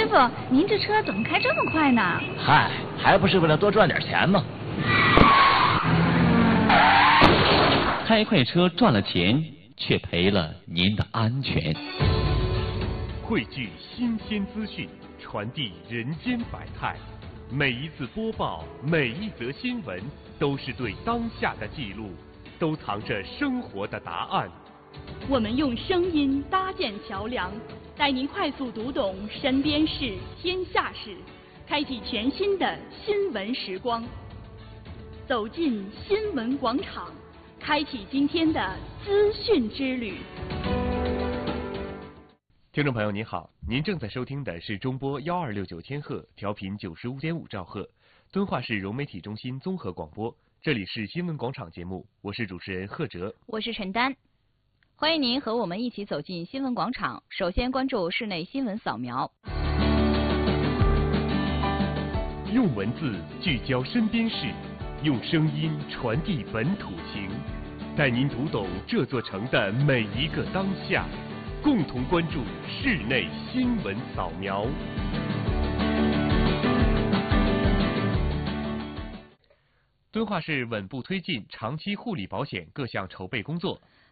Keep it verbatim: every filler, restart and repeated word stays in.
傅，您这车怎么开这么快呢？ 嗨，还不是为了多赚点钱吗？ 开快车赚了钱，却赔了您的安全。 汇聚新鲜资讯，传递人间百态。每一次播报，每一则新闻，都是对当下的记录，都藏着生活的答案。 我们用声音搭建桥梁，带您快速读懂身边事、天下事，开启全新的新闻时光。走进新闻广场，开启今天的资讯之旅。 听众朋友您好，您正在收听的是中波幺二六九千赫，调频九十五点五兆赫，敦化市融媒体中心综合广播。这里是新闻广场节目，我是主持人贺哲， 我是陈丹。欢迎您和我们一起走进新闻广场。首先关注室内新闻扫描。 用文字聚焦身边事，用声音传递本土情，带您读懂这座城的每一个当下。共同关注室内新闻扫描。敦化市稳步推进长期护理保险各项筹备工作。